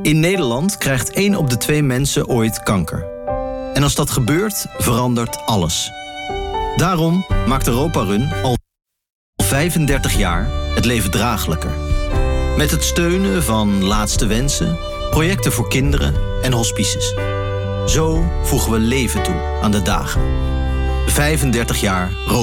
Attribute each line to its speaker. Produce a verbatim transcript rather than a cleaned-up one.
Speaker 1: In Nederland krijgt één op de twee mensen ooit kanker. En als dat gebeurt, verandert alles. Daarom maakt Europa Run al vijfendertig jaar het leven draaglijker. Met het steunen van Laatste Wensen, projecten voor kinderen en hospices. Zo voegen we leven toe aan de dagen. vijfendertig jaar Europa.